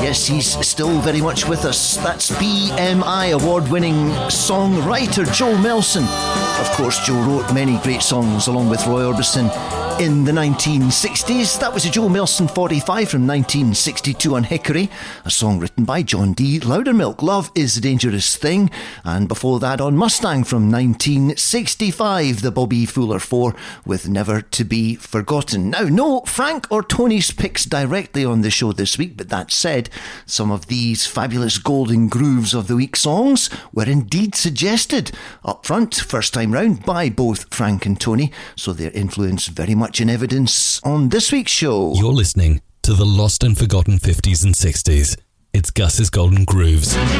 Yes, he's still very much with us. That's BMI award-winning songwriter Joe Melson. Of course, Joe wrote many great songs along with Roy Orbison in the 1960s. That was a Joe Melson 45 from 1962 on Hickory, a song written by John D. Loudermilk, Love is a Dangerous Thing. And before that on Mustang from 1965, the Bobby Fuller 4 with Never to Be Forgotten. Now, no Frank or Tony's picks directly on the show this week, but that said, some of these fabulous golden grooves of the week songs were indeed suggested up front, first time round, by both Frank and Tony, so their influence very much in evidence on this week's show. You're listening to the Lost and Forgotten 50s and 60s. It's Gus's Golden Grooves.